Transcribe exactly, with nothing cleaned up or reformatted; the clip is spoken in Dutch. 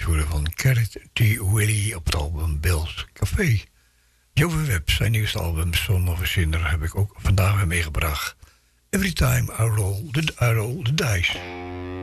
horen van Carrot T. Willie op het album Bill's Café. Joe Webb, zijn nieuwste album Son of a Sinner, heb ik ook vandaag weer meegebracht. Every time I roll the, I roll the dice.